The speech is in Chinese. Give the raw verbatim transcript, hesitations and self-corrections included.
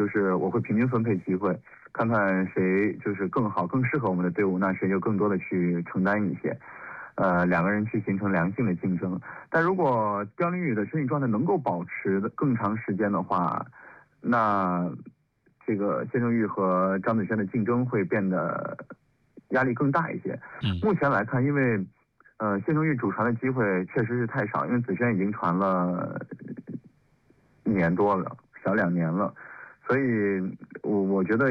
就是我会平均分配机会，看看谁就是更好、更适合我们的队伍，那谁就更多的去承担一些。呃，两个人去形成良性的竞争。但如果刁琳宇的身体状态能够保持更长时间的话，那这个谢正玉和张子萱的竞争会变得压力更大一些。 嗯， 目前来看，因为呃谢正玉主传的机会确实是太少，因为子萱已经传了一年多了，小两年了，所以我我觉得